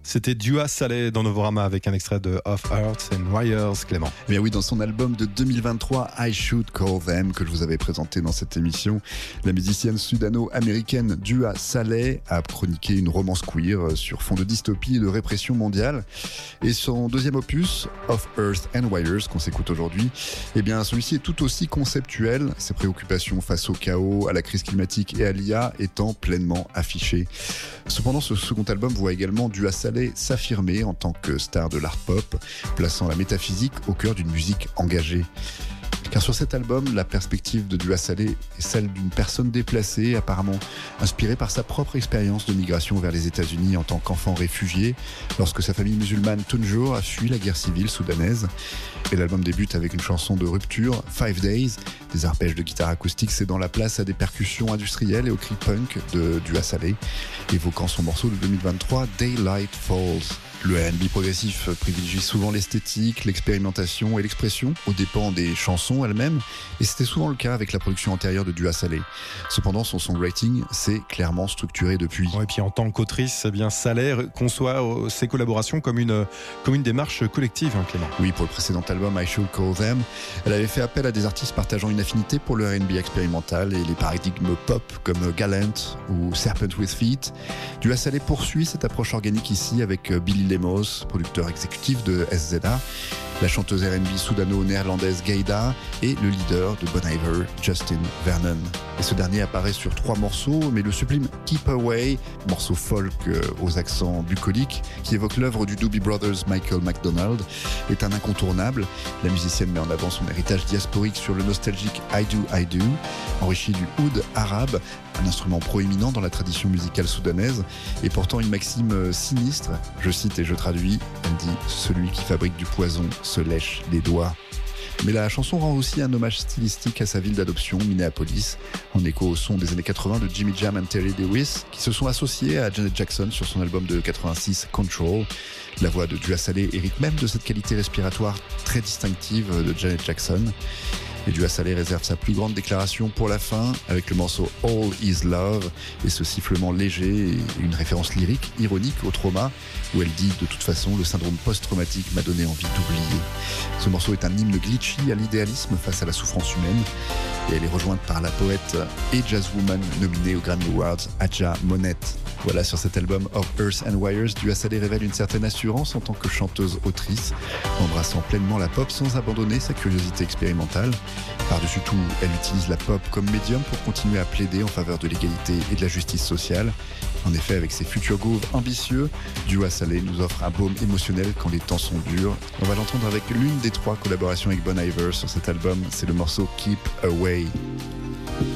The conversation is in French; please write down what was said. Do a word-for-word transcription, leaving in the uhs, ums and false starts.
C'était Dua Saleh dans Novorama avec un extrait de Of Earth and Wires, Clément. Eh bien oui, dans son album de deux mille vingt-trois, I Should Call Them, que je vous avais présenté dans cette émission, la musicienne sudano-américaine Dua Saleh a chroniqué une romance queer sur fond de dystopie et de répression mondiale. Et son deuxième opus, Of Earth and Wires, qu'on s'écoute aujourd'hui, eh bien celui-ci est tout aussi conceptuel, ses préoccupations face au chaos, à la crise climatique et à l'I A étant pleinement affichées. Cependant, ce second album voit également Dua Saleh s'affirmer en tant que star de l'art pop, plaçant la métaphysique au cœur d'une musique engagée. Car sur cet album, la perspective de Dua Saleh est celle d'une personne déplacée, apparemment inspirée par sa propre expérience de migration vers les États-Unis en tant qu'enfant réfugié, lorsque sa famille musulmane Tunjour a fui la guerre civile soudanaise. Et l'album débute avec une chanson de rupture, Five Days, des arpèges de guitare acoustique cédant la place à des percussions industrielles et au cri punk de Dua Saleh, évoquant son morceau de deux mille vingt-trois, Daylight Falls. Le R and B progressif privilégie souvent l'esthétique, l'expérimentation et l'expression aux dépens des chansons elles-mêmes, et c'était souvent le cas avec la production antérieure de Dua Saleh. Cependant, son songwriting s'est clairement structuré depuis. Ouais, et puis en tant qu'autrice, eh bien Saleh conçoit ses collaborations comme une, comme une démarche collective, hein, Clément. Oui, pour le précédent album I Should Call Them, elle avait fait appel à des artistes partageant une affinité pour le R and B expérimental et les paradigmes pop comme Gallant ou Serpent with Feet. Dua Saleh poursuit cette approche organique ici avec Billy Lemos, producteur exécutif de S Z A, la chanteuse R and B soudano-néerlandaise Gaïda et le leader de Bon Iver, Justin Vernon. Et ce dernier apparaît sur trois morceaux, mais le sublime Keep Away, morceau folk aux accents bucoliques, qui évoque l'œuvre du Doobie Brothers Michael McDonald, est un incontournable. La musicienne met en avant son héritage diasporique sur le nostalgique I Do I Do, enrichi du oud arabe, un instrument proéminent dans la tradition musicale soudanaise, et portant une maxime sinistre, je cite et je traduis, elle dit « Celui qui fabrique du poison se lèche les doigts ». Mais la chanson rend aussi un hommage stylistique à sa ville d'adoption, Minneapolis, en écho au son des années quatre-vingts de Jimmy Jam et Terry Lewis, qui se sont associés à Janet Jackson sur son album de quatre-vingt-six, Control. La voix de Dua Saleh hérite même de cette qualité respiratoire très distinctive de Janet Jackson. Et Dua Saleh réserve sa plus grande déclaration pour la fin, avec le morceau All Is Love et ce sifflement léger et une référence lyrique, ironique au trauma, où elle dit de toute façon le syndrome post-traumatique m'a donné envie d'oublier. Ce morceau est un hymne glitchy à l'idéalisme face à la souffrance humaine, et elle est rejointe par la poète et jazzwoman nominée aux Grammy Awards, Adja Monette. Voilà, sur cet album Of Earth and Wires, Dua Saleh révèle une certaine assurance en tant que chanteuse-autrice, embrassant pleinement la pop sans abandonner sa curiosité expérimentale. Par-dessus tout, elle utilise la pop comme médium pour continuer à plaider en faveur de l'égalité et de la justice sociale. En effet, avec ses futurs grooves ambitieux, Dua Saleh nous offre un baume émotionnel quand les temps sont durs. On va l'entendre avec l'une des trois collaborations avec Bon Iver sur cet album, c'est le morceau Keep Away.